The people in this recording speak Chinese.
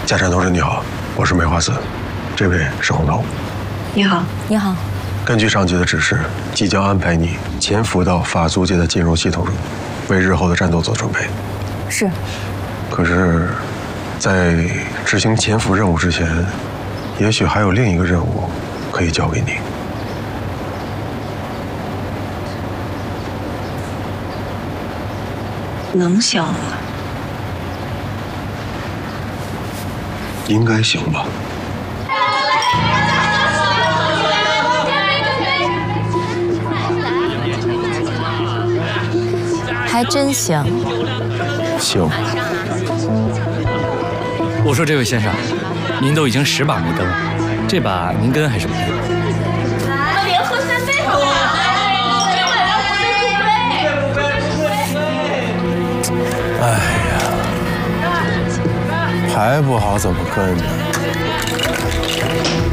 家产同志你好，我是梅花寺，这位是红头。 你好， 你好。 根据上级的指示，即将安排你潜伏到法租界的金融系统中，为日后的战斗做准备。 是。 可是，在执行潜伏任务之前，也许还有另一个任务可以交给你。 能行吗？ 应该行吧。 还真行。 行。 我说这位先生，您都已经10把没跟了，这把您跟还是不跟？ 连喝3杯好不好？ 哎呀，牌不好怎么跟呢？